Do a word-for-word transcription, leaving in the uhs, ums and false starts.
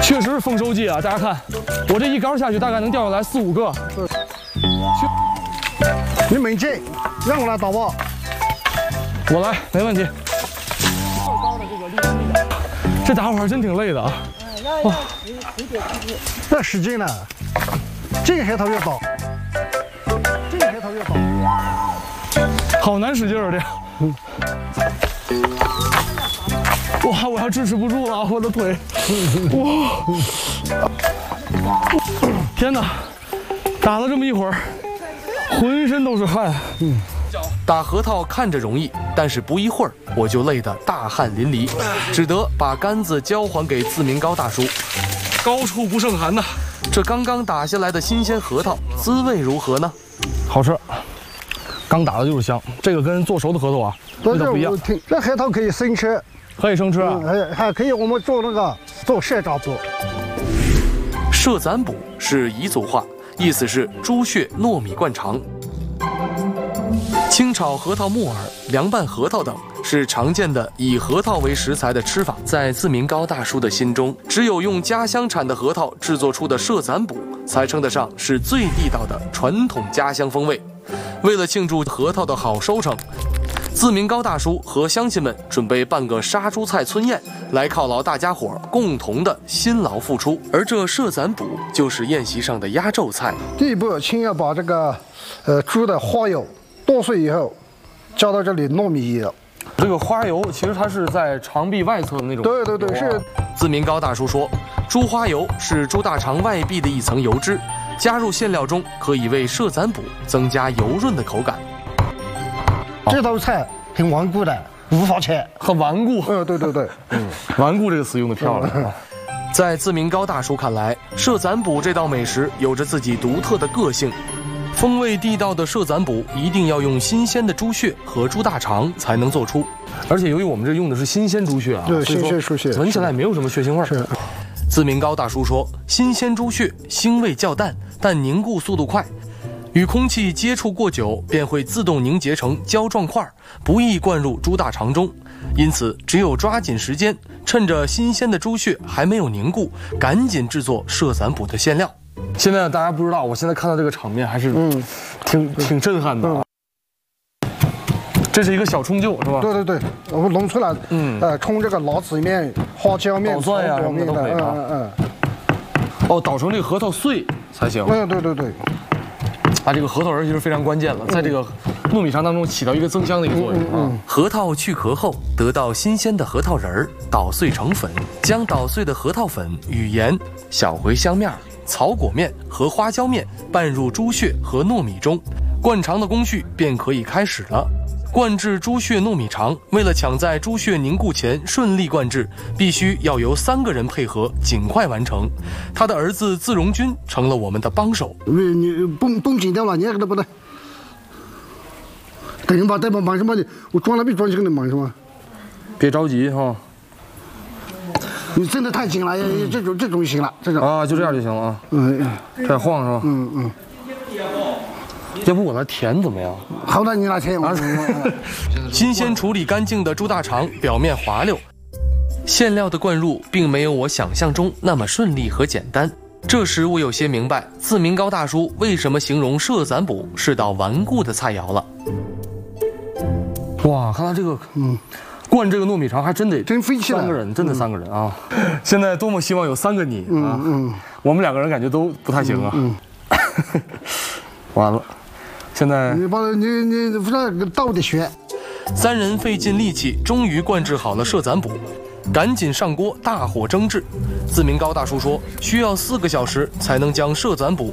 确实是丰收季啊！大家看，我这一杆下去，大概能掉下来四五个。 你猛进，让我来打吧。 我来，没问题。这打会儿真挺累的啊！哇， 要使劲了，这个海头越大，这个海头越大， 好难使劲儿这样。嗯。哇，我要支持不住了，我的腿！哇！天哪，打了这么一会儿，浑身都是汗。嗯。 打核桃看着容易，但是不一会儿我就累得大汗淋漓，只得把杆子交还给自明高大叔。 高处不胜寒呐！ 这刚刚打下来的新鲜核桃，滋味如何呢？ 好吃，刚打的就是香。这个跟做熟的核桃啊味道不一样。 这核桃可以生吃， 可以生吃啊， 还还可以我们做那个做鳝渣补。 麝攒补是彝族话，意思是猪血糯米灌肠。清炒核桃木耳、凉拌核桃等是常见的以核桃为食材的吃法。在自明高大叔的心中，只有用家乡产的核桃制作出的麝攒补，才称得上是最地道的传统家乡风味。为了庆祝核桃的好收成，自明高大叔和乡亲们准备办个杀猪菜村宴，来犒劳大家伙共同的辛劳付出。而这麝攒补就是宴席上的压轴菜。 第一步，先要把这个呃猪的花油剁碎以后，加到这里糯米油。 这个花油其实它是在肠壁外侧的那种。 对对对，是。 自明高大叔说，猪花油是猪大肠外壁的一层油脂，加入馅料中可以为麝攒补增加油润的口感。 这道菜很顽固的，无法切， 很顽固。 嗯，对对对， 嗯，顽固这个词用的漂亮。 在自明高大叔看来，麝攒补这道美食有着自己独特的个性。风味地道的麝攒补一定要用新鲜的猪血和猪大肠才能做出， 而且由于我们这用的是新鲜猪血啊， 对，新鲜猪血， 闻起来没有什么血腥味儿。 是。 自明高大叔说，新鲜猪血腥味较淡，但凝固速度快，与空气接触过久便会自动凝结成胶状块，不易灌入猪大肠中。因此，只有抓紧时间，趁着新鲜的猪血还没有凝固，赶紧制作麝攒补的馅料。 现在大家不知道，我现在看到这个场面还是嗯，挺挺震撼的啊。这是一个小冲臼是吧？ 对对对，我们弄出来，嗯，呃，冲这个辣子面、花椒面、 捣蒜呀什么的都可以啊。 嗯嗯。 哦，捣成这个核桃碎才行。 嗯，对对对。 啊，这个核桃仁其实非常关键了，在这个糯米肠当中起到一个增香的一个作用啊。 核桃去壳后，得到新鲜的核桃仁儿，捣碎成粉，将捣碎的核桃粉与盐、小茴香面、草果面和花椒面拌入猪血和糯米中，灌肠的工序便可以开始了。灌制猪血糯米肠，为了抢在猪血凝固前顺利灌制，必须要由三个人配合，尽快完成。他的儿子自荣军成了我们的帮手。 你你绷绷紧掉了，你那个不对。等人吧，等吧，忙什么的？我装了没装紧的忙什么？ 别着急哈。 你真的太紧了，嗯、这种这种行了，这种啊，就这样就行了啊。 嗯， 这样晃是吧？ 嗯嗯。 要不我来填怎么样？ 好的，你来填。啊、 新鲜处理干净的猪大肠表面滑溜，馅料的灌入并没有我想象中那么顺利和简单。这时我有些明白自明高大叔为什么形容麝攒补是道顽固的菜肴了。 哇，看他这个，嗯。灌这个糯米肠还真得真费气了， 三个人真的三个人啊！嗯、现在多么希望有三个你啊！ 嗯嗯， 我们两个人感觉都不太行啊。 嗯， 嗯完了，现在你把你你不知道倒的学。 三人费尽力气，终于灌制好了麝攒补，赶紧上锅大火蒸制。自明高大叔说，需要四个小时才能将麝攒补